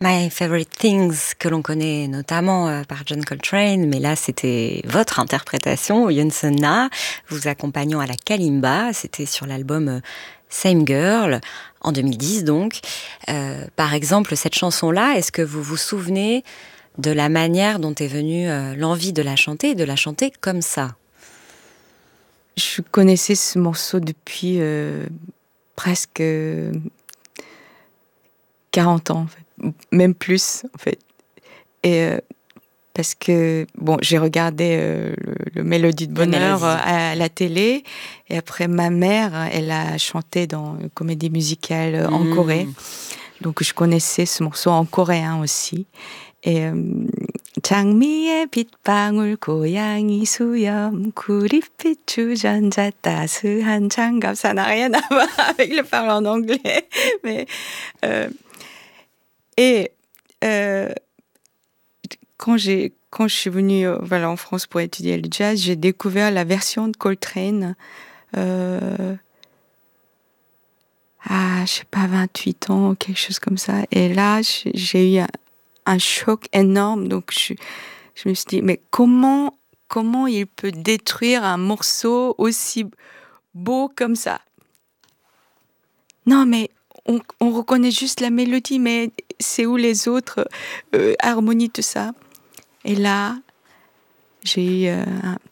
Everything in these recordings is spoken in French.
My Favorite Things, que l'on connaît notamment par John Coltrane, mais là c'était votre interprétation, Yunsun Na, vous accompagnant à la kalimba, c'était sur l'album Same Girl, en 2010 donc. Par exemple, cette chanson-là, est-ce que vous vous souvenez de la manière dont est venue l'envie de la chanter et de la chanter comme ça? Je connaissais ce morceau depuis presque 40 ans, en fait. Même plus, en fait. Et parce que, bon, j'ai regardé le Mélodie de Bonheur à la télé, et après, ma mère, elle a chanté dans une comédie musicale en Corée. Donc, je connaissais ce morceau en coréen aussi. Et 장미의 빗방울 고양이 수염 구릿빛 주전자 따스한 장갑, ça n'a rien à voir avec le parler en anglais, mais quand je suis venue en France pour étudier le jazz, j'ai découvert la version de Coltrane je sais pas, 28 ans, quelque chose comme ça. Et là, j'ai eu un choc énorme. Donc, je me suis dit, mais comment il peut détruire un morceau aussi beau comme ça? Non, mais on reconnaît juste la mélodie, mais c'est où les autres harmonies, tout ça? Et là, j'ai eu,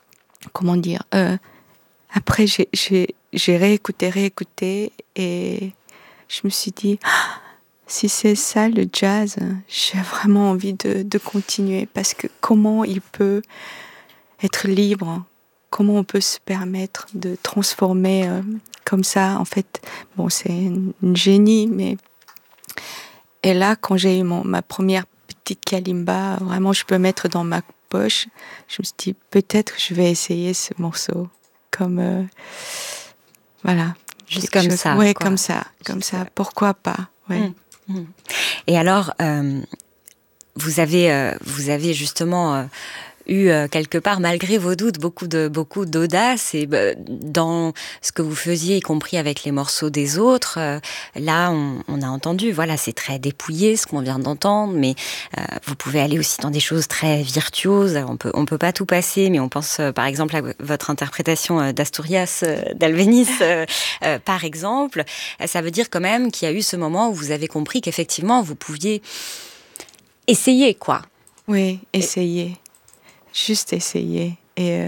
après, j'ai réécouté, et je me suis dit, si c'est ça le jazz, j'ai vraiment envie de continuer, parce que comment il peut être libre, comment on peut se permettre de transformer comme ça, en fait, bon, c'est une génie, mais... Et là, quand j'ai eu ma première petite kalimba, vraiment, je peux mettre dans ma poche, je me suis dit, peut-être je vais essayer ce morceau, comme... voilà. Juste comme ça. Oui, comme ça, pourquoi pas, ouais. Et alors, vous avez justement eu quelque part, malgré vos doutes, beaucoup d'audace, et dans ce que vous faisiez, y compris avec les morceaux des autres. Là, on a entendu, voilà, c'est très dépouillé ce qu'on vient d'entendre, mais vous pouvez aller aussi dans des choses très virtuoses. On peut pas tout passer, mais on pense par exemple à votre interprétation d'Asturias d'Albéniz, par exemple. Ça veut dire quand même qu'il y a eu ce moment où vous avez compris qu'effectivement vous pouviez essayer, quoi. Oui, essayer. Juste essayer. Et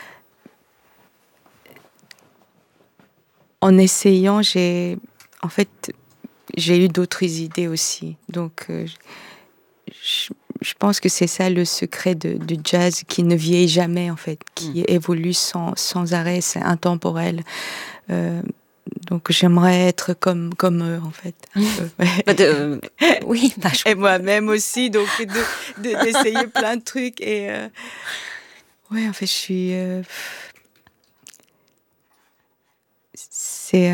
en essayant, j'ai eu d'autres idées aussi. Donc, je pense que c'est ça le secret du jazz, qui ne vieillit jamais, en fait, qui évolue sans arrêt, c'est intemporel. Donc, j'aimerais être comme eux, en fait. Oui. Et moi-même aussi, donc d'essayer plein de trucs. Et ouais, en fait, je suis... c'est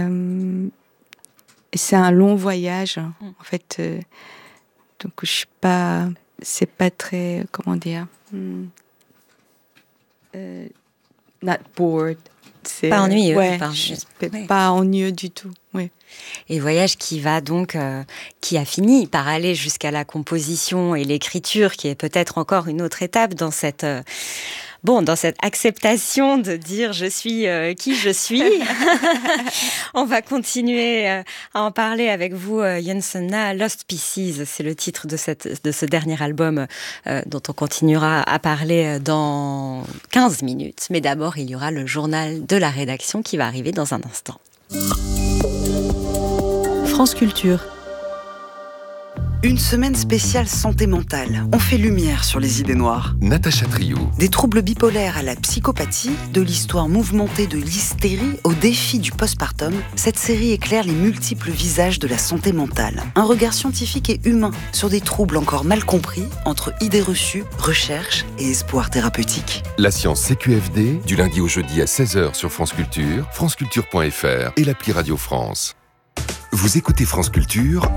un long voyage, en fait. Donc, je suis pas... C'est pas très... Comment dire? Not bored. C'est, pas ennuyeux. Ouais, pas ennuyeux du tout. Ouais. Et voyage qui va donc, qui a fini par aller jusqu'à la composition et l'écriture, qui est peut-être encore une autre étape dans cette acceptation de dire je suis qui je suis. On va continuer à en parler avec vous, Yunsun Na. Lost Pieces, c'est le titre de ce dernier album dont on continuera à parler dans 15 minutes. Mais d'abord, il y aura le journal de la rédaction qui va arriver dans un instant. France Culture. Une semaine spéciale santé mentale. On fait lumière sur les idées noires. Natacha Trio. Des troubles bipolaires à la psychopathie, de l'histoire mouvementée de l'hystérie au défi du postpartum, cette série éclaire les multiples visages de la santé mentale. Un regard scientifique et humain sur des troubles encore mal compris entre idées reçues, recherche et espoir thérapeutique. La science CQFD, du lundi au jeudi à 16h sur France Culture, franceculture.fr et l'appli Radio France. Vous écoutez France Culture,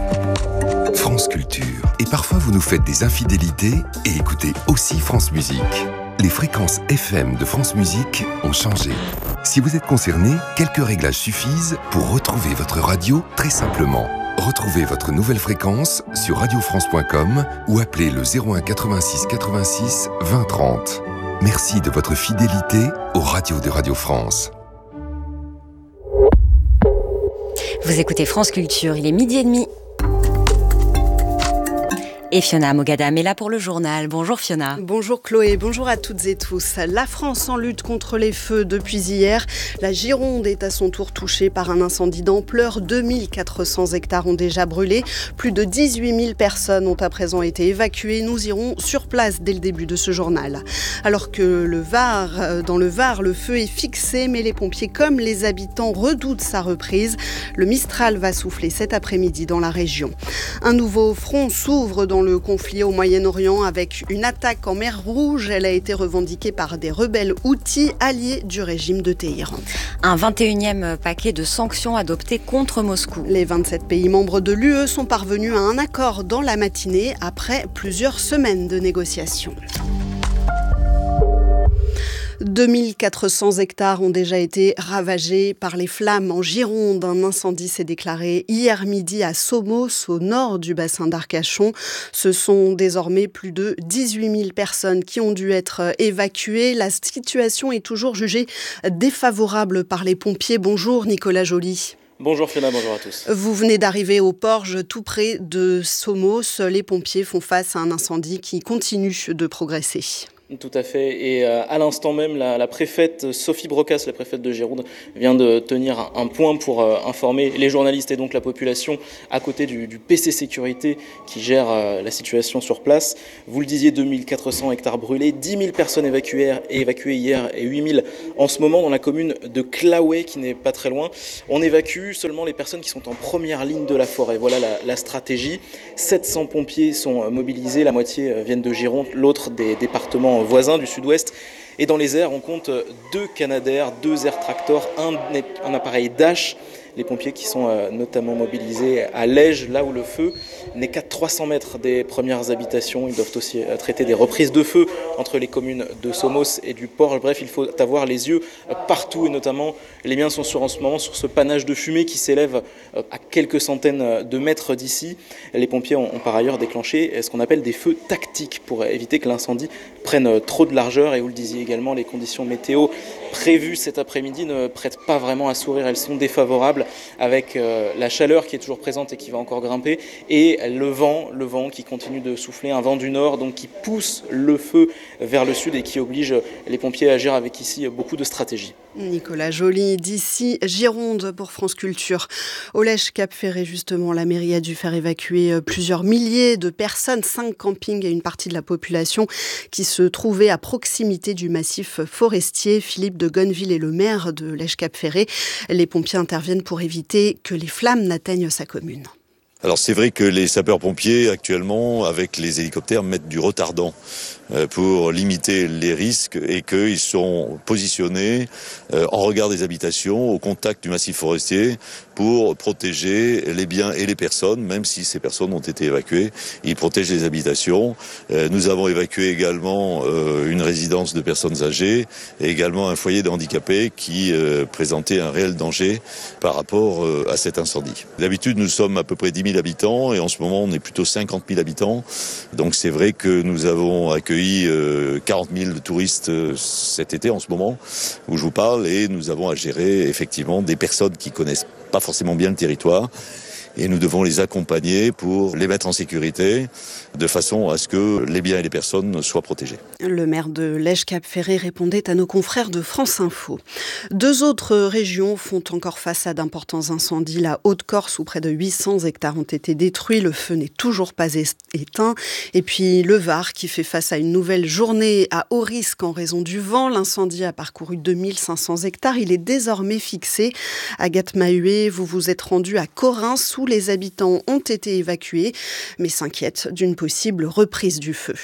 et parfois vous nous faites des infidélités et écoutez aussi France Musique. Les fréquences FM de France Musique ont changé. Si vous êtes concerné, quelques réglages suffisent pour retrouver votre radio très simplement. Retrouvez votre nouvelle fréquence sur radiofrance.com ou appelez le 01 86 86 20 30. Merci de votre fidélité aux radios de Radio France. Vous écoutez France Culture, il est 12h30. Et Fiona Mogadam est là pour le journal. Bonjour Fiona. Bonjour Chloé, bonjour à toutes et tous. La France en lutte contre les feux depuis hier. La Gironde est à son tour touchée par un incendie d'ampleur. 2400 hectares ont déjà brûlé. Plus de 18 000 personnes ont à présent été évacuées. Nous irons sur place dès le début de ce journal. Alors que dans le Var, le feu est fixé, mais les pompiers comme les habitants redoutent sa reprise. Le Mistral va souffler cet après-midi dans la région. Un nouveau front s'ouvre dans le conflit au Moyen-Orient avec une attaque en mer Rouge. Elle a été revendiquée par des rebelles houthis alliés du régime de Téhéran. Un 21e paquet de sanctions adopté contre Moscou. Les 27 pays membres de l'UE sont parvenus à un accord dans la matinée après plusieurs semaines de négociations. 2400 hectares ont déjà été ravagés par les flammes en Gironde. Un incendie s'est déclaré hier midi à Somos, au nord du bassin d'Arcachon. Ce sont désormais plus de 18 000 personnes qui ont dû être évacuées. La situation est toujours jugée défavorable par les pompiers. Bonjour Nicolas Joly. Bonjour Fiona, bonjour à tous. Vous venez d'arriver au Porge, tout près de Somos. Les pompiers font face à un incendie qui continue de progresser. Tout à fait. Et à l'instant même, la préfète Sophie Brocas, la préfète de Gironde, vient de tenir un point pour informer les journalistes et donc la population à côté du PC Sécurité qui gère la situation sur place. Vous le disiez, 2400 hectares brûlés, 10 000 personnes évacuées hier et 8 000 en ce moment dans la commune de Claouet qui n'est pas très loin. On évacue seulement les personnes qui sont en première ligne de la forêt. Voilà la stratégie. 700 pompiers sont mobilisés, la moitié viennent de Gironde, l'autre des départements voisins du sud-ouest. Et dans les airs, on compte 2 Canadair, 2 Air Tractor, un appareil Dash. Les pompiers qui sont notamment mobilisés à Lège, là où le feu n'est qu'à 300 mètres des premières habitations. Ils doivent aussi traiter des reprises de feu entre les communes de Somos et du Porge. Bref, il faut avoir les yeux partout et notamment les miens sont en ce moment sur ce panache de fumée qui s'élève à quelques centaines de mètres d'ici. Les pompiers ont par ailleurs déclenché ce qu'on appelle des feux tactiques pour éviter que l'incendie prenne trop de largeur. Et vous le disiez également, les conditions météo prévues cet après-midi ne prêtent pas vraiment à sourire. Elles sont défavorables avec la chaleur qui est toujours présente et qui va encore grimper et le vent qui continue de souffler, un vent du nord donc qui pousse le feu vers le sud et qui oblige les pompiers à agir avec ici beaucoup de stratégie. Nicolas Joly, d'ici Gironde pour France Culture. Au Lège-Cap-Ferré, justement, la mairie a dû faire évacuer plusieurs milliers de personnes, 5 campings et une partie de la population qui se trouvait à proximité du massif forestier. Philippe de Gonneville est le maire de Lège-Cap-Ferré. Les pompiers interviennent pour éviter que les flammes n'atteignent sa commune. Alors c'est vrai que les sapeurs-pompiers actuellement avec les hélicoptères mettent du retardant pour limiter les risques et qu'ils sont positionnés en regard des habitations au contact du massif forestier pour protéger les biens et les personnes, même si ces personnes ont été évacuées. Ils protègent les habitations. Nous avons évacué également une résidence de personnes âgées et également un foyer de handicapés qui présentait un réel danger par rapport à cet incendie. D'habitude, nous sommes à peu près 10 000 habitants et en ce moment, on est plutôt 50 000 habitants. Donc c'est vrai que nous avons accueilli 40 000 touristes cet été en ce moment où je vous parle et nous avons à gérer effectivement des personnes qui connaissent pas forcément bien le territoire et nous devons les accompagner pour les mettre en sécurité de façon à ce que les biens et les personnes soient protégés. Le maire de Lège-Cap-Ferré répondait à nos confrères de France Info. 2 autres régions font encore face à d'importants incendies. La Haute-Corse, où près de 800 hectares ont été détruits. Le feu n'est toujours pas éteint. Et puis le Var, qui fait face à une nouvelle journée à haut risque en raison du vent. L'incendie a parcouru 2500 hectares. Il est désormais fixé. Agathe Mahuet, vous vous êtes rendue à Corin, où les habitants ont été évacués, mais s'inquiètent d'une possible reprise du feu.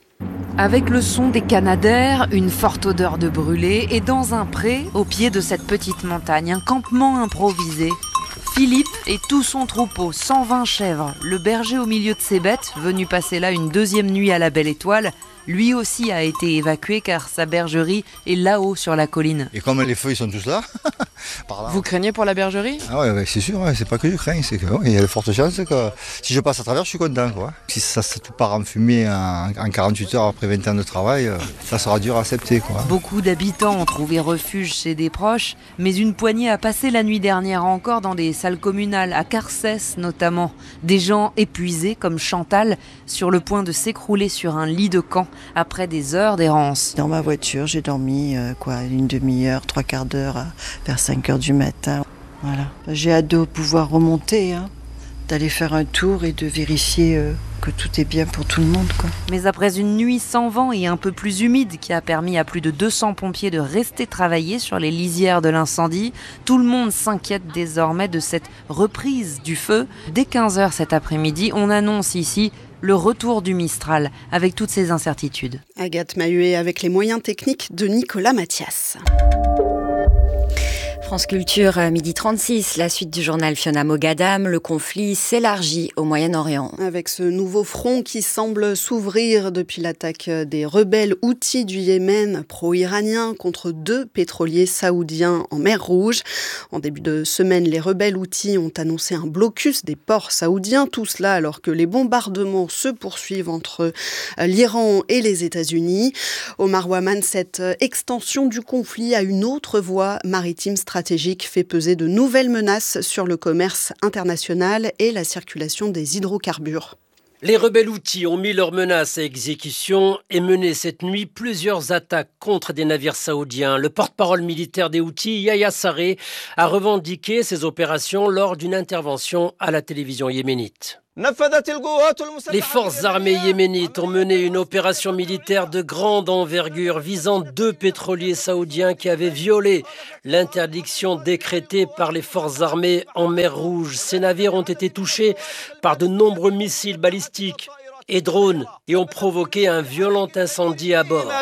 Avec le son des Canadair, une forte odeur de brûlé et dans un pré, au pied de cette petite montagne, un campement improvisé. Philippe et tout son troupeau, 120 chèvres, le berger au milieu de ses bêtes, venu passer là une 2e nuit à la Belle Étoile, Lui aussi a été évacué car sa bergerie est là-haut sur la colline. Et comme les feux ils sont tous là, par là. Vous craignez pour la bergerie ? Ah ouais, c'est sûr, c'est pas que je crains, c'est qu'il y a de fortes chances que si je passe à travers, je suis content, quoi. Si ça tout part en fumée en 48 heures après 20 ans de travail, ça sera dur à accepter, quoi. Beaucoup d'habitants ont trouvé refuge chez des proches, mais une poignée a passé la nuit dernière encore dans des salles communales, à Carcès notamment. Des gens épuisés comme Chantal, sur le point de s'écrouler sur un lit de camp après des heures d'errance. Dans ma voiture, j'ai dormi une demi-heure, 3/4 d'heure vers 5h du matin. Voilà. J'ai hâte de pouvoir remonter, d'aller faire un tour et de vérifier que tout est bien pour tout le monde, quoi. Mais après une nuit sans vent et un peu plus humide qui a permis à plus de 200 pompiers de rester travailler sur les lisières de l'incendie, tout le monde s'inquiète désormais de cette reprise du feu. Dès 15h cet après-midi, on annonce ici le retour du Mistral avec toutes ses incertitudes. Agathe Mahuet avec les moyens techniques de Nicolas Mathias. France Culture, 12h36, la suite du journal Fiona Mogadam. Le conflit s'élargit au Moyen-Orient. Avec ce nouveau front qui semble s'ouvrir depuis l'attaque des rebelles Houthis du Yémen pro-iraniens contre 2 pétroliers saoudiens en mer Rouge. En début de semaine, les rebelles Houthis ont annoncé un blocus des ports saoudiens. Tout cela alors que les bombardements se poursuivent entre l'Iran et les États-Unis. Omar Waman, cette extension du conflit à une autre voie maritime stratégique fait peser de nouvelles menaces sur le commerce international et la circulation des hydrocarbures. Les rebelles Houthis ont mis leurs menaces à exécution et mené cette nuit plusieurs attaques contre des navires saoudiens. Le porte-parole militaire des Houthis, Yahya Sarré, a revendiqué ces opérations lors d'une intervention à la télévision yéménite. Les forces armées yéménites ont mené une opération militaire de grande envergure visant 2 pétroliers saoudiens qui avaient violé l'interdiction décrétée par les forces armées en mer Rouge. Ces navires ont été touchés par de nombreux missiles balistiques et drones et ont provoqué un violent incendie à bord.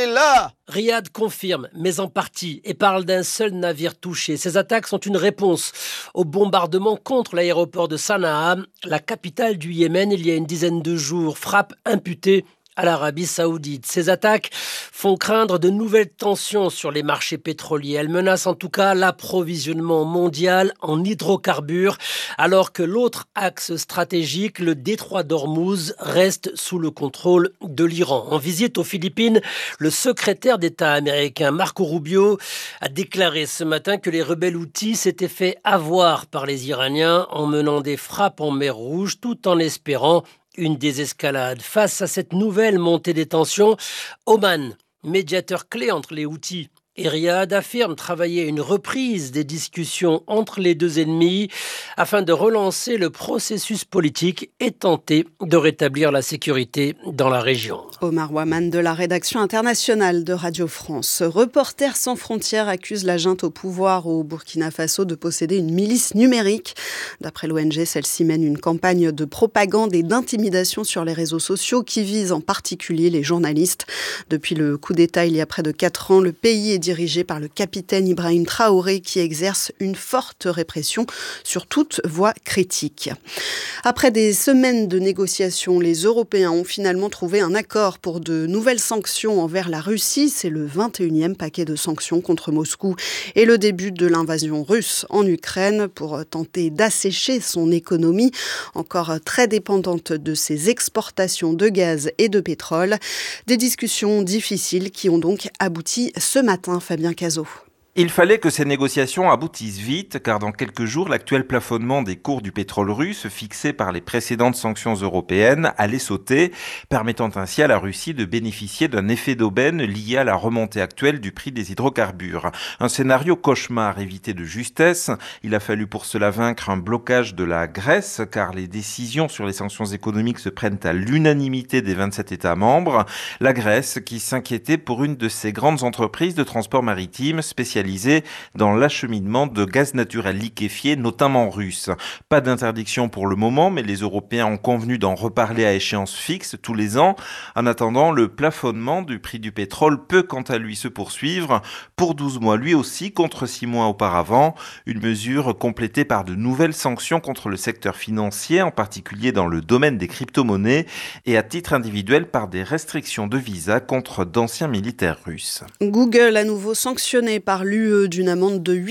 Riyad confirme, mais en partie, et parle d'un seul navire touché. Ces attaques sont une réponse au bombardement contre l'aéroport de Sanaa, la capitale du Yémen, il y a une dizaine de jours. Frappe imputée à l'Arabie Saoudite. Ces attaques font craindre de nouvelles tensions sur les marchés pétroliers. Elles menacent en tout cas l'approvisionnement mondial en hydrocarbures, alors que l'autre axe stratégique, le détroit d'Ormuz, reste sous le contrôle de l'Iran. En visite aux Philippines, le secrétaire d'État américain Marco Rubio a déclaré ce matin que les rebelles Houthis s'étaient fait avoir par les Iraniens en menant des frappes en mer Rouge, tout en espérant une désescalade. Face à cette nouvelle montée des tensions, Oman, médiateur clé entre les Houthis et Riyad, affirme travailler à une reprise des discussions entre les deux ennemis afin de relancer le processus politique et tenter de rétablir la sécurité dans la région. Omar Waman de la rédaction internationale de Radio France. Reporters sans frontières accuse la junte au pouvoir au Burkina Faso de posséder une milice numérique. D'après l'ONG, celle-ci mène une campagne de propagande et d'intimidation sur les réseaux sociaux qui vise en particulier les journalistes. Depuis le coup d'État il y a près de 4 ans, le pays est dirigé par le capitaine Ibrahim Traoré qui exerce une forte répression sur toute voix critique. Après des semaines de négociations, les Européens ont finalement trouvé un accord pour de nouvelles sanctions envers la Russie. C'est le 21e paquet de sanctions contre Moscou et le début de l'invasion russe en Ukraine pour tenter d'assécher son économie, encore très dépendante de ses exportations de gaz et de pétrole. Des discussions difficiles qui ont donc abouti ce matin. Fabien Cazot. Il fallait que ces négociations aboutissent vite, car dans quelques jours, l'actuel plafonnement des cours du pétrole russe, fixé par les précédentes sanctions européennes, allait sauter, permettant ainsi à la Russie de bénéficier d'un effet d'aubaine lié à la remontée actuelle du prix des hydrocarbures. Un scénario cauchemar évité de justesse. Il a fallu pour cela vaincre un blocage de la Grèce, car les décisions sur les sanctions économiques se prennent à l'unanimité des 27 États membres. La Grèce qui s'inquiétait pour une de ses grandes entreprises de transport maritime spécialisées spécialisée dans l'acheminement de gaz naturel liquéfié, notamment russe. Pas d'interdiction pour le moment, mais les Européens ont convenu d'en reparler à échéance fixe tous les ans. En attendant, le plafonnement du prix du pétrole peut quant à lui se poursuivre pour 12 mois lui aussi contre 6 mois auparavant. Une mesure complétée par de nouvelles sanctions contre le secteur financier, en particulier dans le domaine des crypto-monnaies et à titre individuel par des restrictions de visa contre d'anciens militaires russes. Google à nouveau sanctionné par l'UE d'une amende de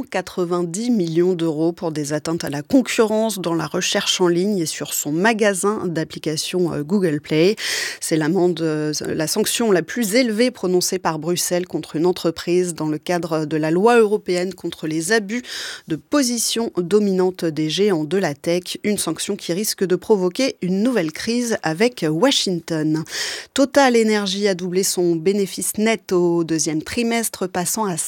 890 millions d'euros pour des atteintes à la concurrence dans la recherche en ligne et sur son magasin d'applications Google Play. C'est la sanction la plus élevée prononcée par Bruxelles contre une entreprise dans le cadre de la loi européenne contre les abus de position dominante des géants de la tech. Une sanction qui risque de provoquer une nouvelle crise avec Washington. Total Energy a doublé son bénéfice net au deuxième trimestre, passant à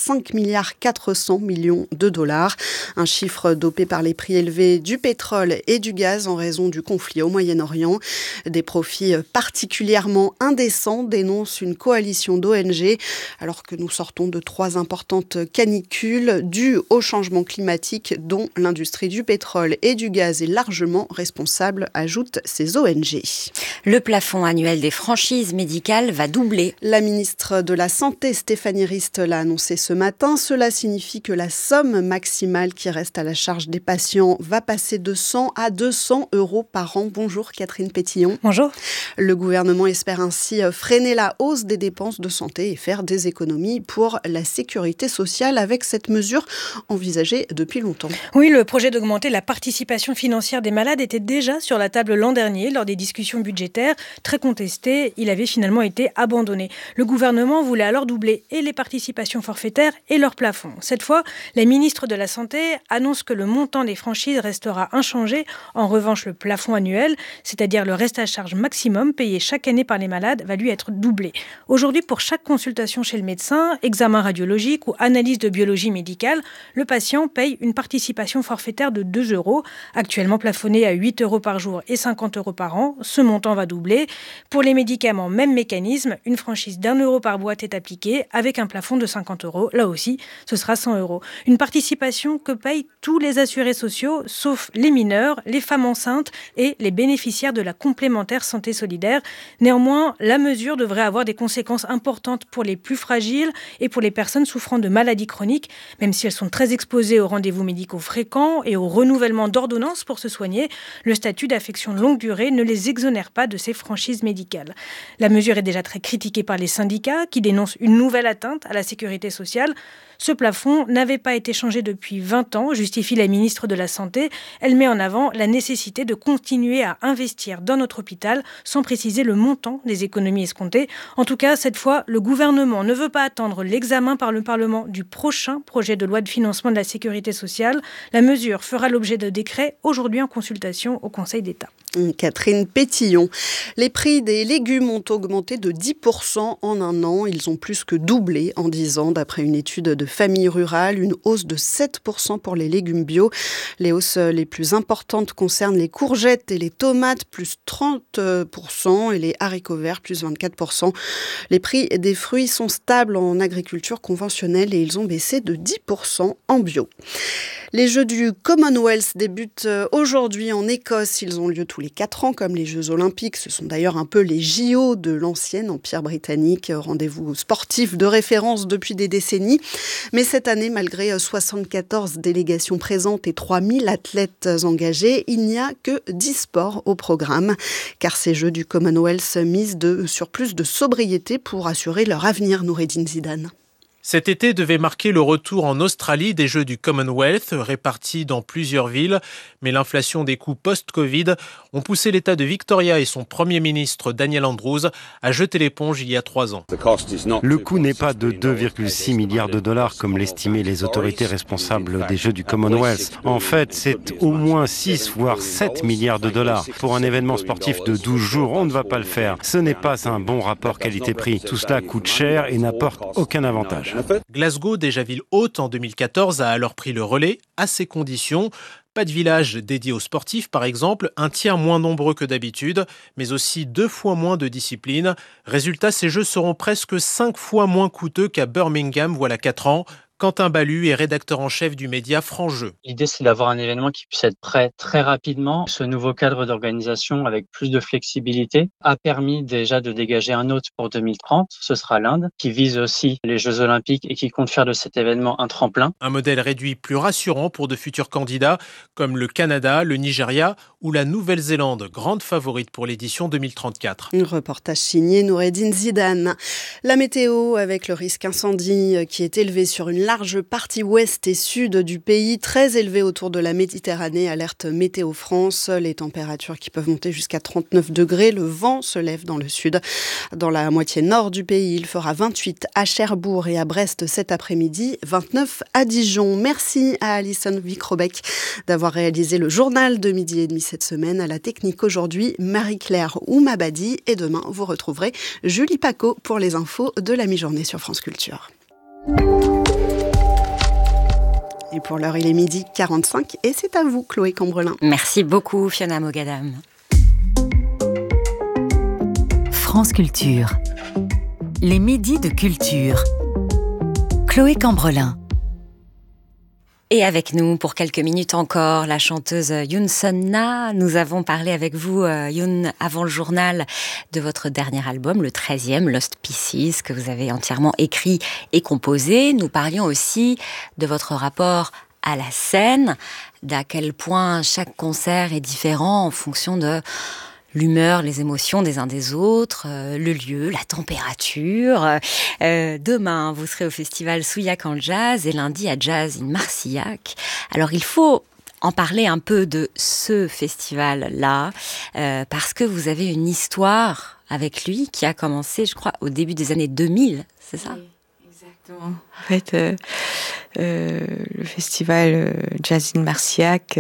5,4 milliards de dollars. Un chiffre dopé par les prix élevés du pétrole et du gaz en raison du conflit au Moyen-Orient. Des profits particulièrement indécents, dénonce une coalition d'ONG, alors que nous sortons de 3 importantes canicules dues au changement climatique dont l'industrie du pétrole et du gaz est largement responsable, ajoutent ces ONG. Le plafond annuel des franchises médicales va doubler. La ministre de la Santé, Stéphanie Rist, l'a annoncé ce matin. Cela signifie que la somme maximale qui reste à la charge des patients va passer de 100 à 200 euros par an. Bonjour Catherine Pétillon. Bonjour. Le gouvernement espère ainsi freiner la hausse des dépenses de santé et faire des économies pour la sécurité sociale avec cette mesure envisagée depuis longtemps. Oui, le projet d'augmenter la participation financière des malades était déjà sur la table l'an dernier lors des discussions budgétaires. Très contesté, il avait finalement été abandonné. Le gouvernement voulait alors doubler et les participations forfaitaires et leur plafond. Cette fois, la ministre de la Santé annonce que le montant des franchises restera inchangé. En revanche, le plafond annuel, c'est-à-dire le reste à charge maximum payé chaque année par les malades, va lui être doublé. Aujourd'hui, pour chaque consultation chez le médecin, examen radiologique ou analyse de biologie médicale, le patient paye une participation forfaitaire de 2 euros, actuellement plafonnée à 8 euros par jour et 50 euros par an. Ce montant va doubler. Pour les médicaments, même mécanisme, une franchise d'1 euro par boîte est appliquée avec un plafond de 50 euros. Là aussi, ce sera 100 euros. Une participation que payent tous les assurés sociaux, sauf les mineurs, les femmes enceintes et les bénéficiaires de la complémentaire santé solidaire. Néanmoins, la mesure devrait avoir des conséquences importantes pour les plus fragiles et pour les personnes souffrant de maladies chroniques, même si elles sont très exposées aux rendez-vous médicaux fréquents et au renouvellement d'ordonnances pour se soigner. Le statut d'affection de longue durée ne les exonère pas de ces franchises médicales. La mesure est déjà très critiquée par les syndicats qui dénoncent une nouvelle atteinte à la sécurité sociale. Ce plafond n'avait pas été changé depuis 20 ans, justifie la ministre de la Santé. Elle met en avant la nécessité de continuer à investir dans notre hôpital sans préciser le montant des économies escomptées. En tout cas, cette fois, le gouvernement ne veut pas attendre l'examen par le Parlement du prochain projet de loi de financement de la sécurité sociale. La mesure fera l'objet de décrets aujourd'hui en consultation au Conseil d'État. Catherine Pétillon. Les prix des légumes ont augmenté de 10% en un an. Ils ont plus que doublé en 10 ans, d'après une étude de Famille Rurale. Une hausse de 7% pour les légumes bio. Les hausses les plus importantes concernent les courgettes et les tomates, plus 30%, et les haricots verts, plus 24%. Les prix des fruits sont stables en agriculture conventionnelle et ils ont baissé de 10% en bio. Les Jeux du Commonwealth débutent aujourd'hui en Écosse. Ils ont lieu tous les 4 ans, comme les Jeux Olympiques. Ce sont d'ailleurs un peu les JO de l'ancien Empire britannique, rendez-vous sportif de référence depuis des décennies. Mais cette année, malgré 74 délégations présentes et 3000 athlètes engagés, il n'y a que 10 sports au programme. Car ces Jeux du Commonwealth misent sur plus de sobriété pour assurer leur avenir, Noureddine Zidane. Cet été devait marquer le retour en Australie des Jeux du Commonwealth, répartis dans plusieurs villes. Mais l'inflation des coûts post-Covid ont poussé l'État de Victoria et son Premier ministre Daniel Andrews à jeter l'éponge il y a 3 ans. Le coût n'est pas de 2,6 milliards de dollars comme l'estimaient les autorités responsables des Jeux du Commonwealth. En fait, c'est au moins 6 voire 7 milliards de dollars. Pour un événement sportif de 12 jours, on ne va pas le faire. Ce n'est pas un bon rapport qualité-prix. Tout cela coûte cher et n'apporte aucun avantage. Glasgow, déjà ville haute en 2014, a alors pris le relais à ces conditions. Pas de village dédié aux sportifs, par exemple, un tiers moins nombreux que d'habitude, mais aussi 2 fois moins de disciplines. Résultat, ces Jeux seront presque 5 fois moins coûteux qu'à Birmingham, voilà 4 ans. Quentin Ballu est rédacteur en chef du média Franc-Jeu. L'idée, c'est d'avoir un événement qui puisse être prêt très rapidement. Ce nouveau cadre d'organisation avec plus de flexibilité a permis déjà de dégager un hôte pour 2030. Ce sera l'Inde, qui vise aussi les Jeux Olympiques et qui compte faire de cet événement un tremplin. Un modèle réduit plus rassurant pour de futurs candidats comme le Canada, le Nigeria ou la Nouvelle-Zélande, grande favorite pour l'édition 2034. Un reportage signé Noureddine Zidane. La météo avec le risque incendie qui est élevé sur une large partie ouest et sud du pays, très élevé autour de la Méditerranée, alerte Météo France. Les températures qui peuvent monter jusqu'à 39 degrés. Le vent se lève dans le sud. Dans la moitié nord du pays, il fera 28 à Cherbourg et à Brest cet après-midi, 29 à Dijon. Merci à Alison Vicrobec d'avoir réalisé le journal de 12h30 cette semaine. À la technique aujourd'hui, Marie-Claire Oumabadi. Et demain, vous retrouverez Julie Paco pour les infos de la mi-journée sur France Culture. Et pour l'heure, il est 12h45 et c'est à vous, Chloé Cambrelin. Merci beaucoup, Fiona Mogadam. France Culture. Les midis de culture. Chloé Cambrelin. Et avec nous, pour quelques minutes encore, la chanteuse Youn Sonna. Nous avons parlé avec vous, Youn, avant le journal, de votre dernier album, le 13e, Lost Pieces, que vous avez entièrement écrit et composé. Nous parlions aussi de votre rapport à la scène, d'à quel point chaque concert est différent en fonction de l'humeur, les émotions des uns des autres, le lieu, la température. Demain, vous serez au festival Souillac en jazz et lundi à Jazz in Marcillac. Alors, il faut en parler un peu de ce festival-là, parce que vous avez une histoire avec lui qui a commencé, je crois, au début des années 2000, c'est ça ? Oui, exactement. En fait, le festival Jazz in Marcillac...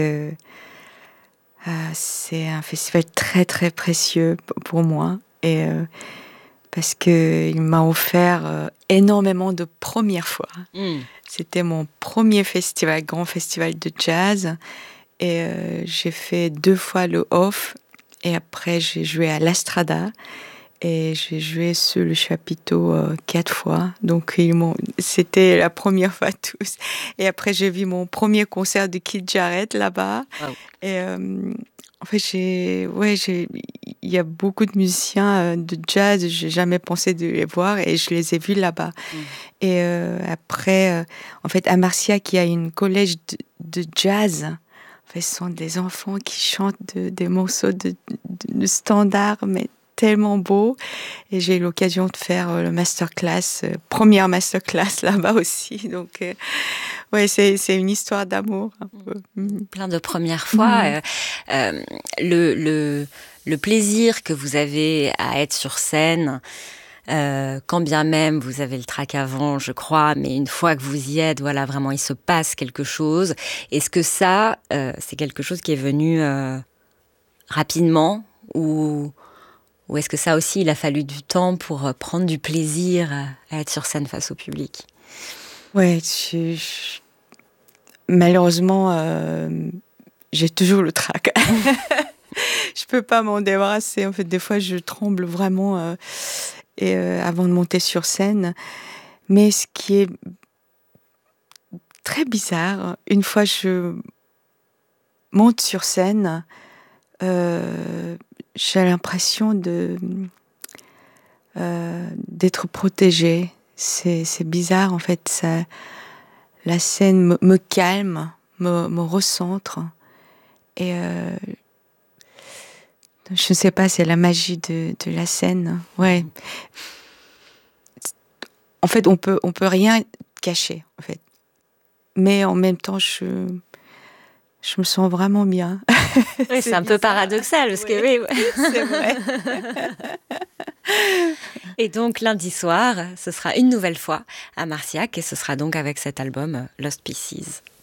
c'est un festival très très précieux pour moi et parce qu'il m'a offert énormément de premières fois. C'était mon premier festival, grand festival de jazz et j'ai fait 2 fois le off et après j'ai joué à l'Astrada et j'ai joué sur le chapiteau 4 fois. Donc c'était la première fois tous. Et après j'ai vu mon premier concert de Keith Jarrett là-bas. Wow. Et en fait il y a beaucoup de musiciens de jazz. J'ai jamais pensé de les voir et je les ai vus là-bas. Et après en fait à Marcillac il y a une collège de jazz. En fait, ce sont des enfants qui chantent des morceaux de standard, mais tellement beau, et j'ai eu l'occasion de faire le masterclass, première masterclass là-bas aussi, donc ouais, c'est une histoire d'amour un peu. Plein de premières fois. Le plaisir que vous avez à être sur scène, quand bien même vous avez le trac avant, je crois, mais une fois que vous y êtes, voilà, vraiment il se passe quelque chose. Est-ce que ça, c'est quelque chose qui est venu rapidement, ou est-ce que ça aussi, il a fallu du temps pour prendre du plaisir à être sur scène face au public ? Ouais, malheureusement, j'ai toujours le trac. Je peux pas m'en débarrasser. En fait, des fois, je tremble vraiment avant de monter sur scène. Mais ce qui est très bizarre, une fois je monte sur scène, j'ai l'impression d'être protégée. C'est bizarre, en fait. La scène me calme, me recentre. Et je ne sais pas, c'est la magie de la scène. Ouais. En fait, on peut rien cacher, en fait. Mais en même temps, je me sens vraiment bien. Oui, c'est un peu paradoxal, parce que oui, c'est vrai. Et donc, lundi soir, ce sera une nouvelle fois à Marcillac, et ce sera donc avec cet album Lost Pieces.